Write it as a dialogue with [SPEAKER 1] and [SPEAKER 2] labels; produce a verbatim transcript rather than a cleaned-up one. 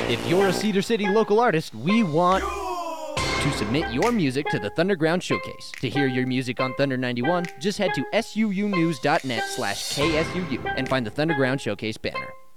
[SPEAKER 1] If you're a Cedar City local artist, we want to submit your music to the Thunderground Showcase. To hear your music on Thunder ninety-one, just head to suunews.net slash KSUU and find the Thunderground Showcase banner.